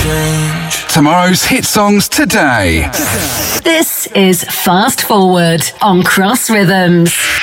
Tomorrow's hit songs today. This is Fast Forward on Cross Rhythms.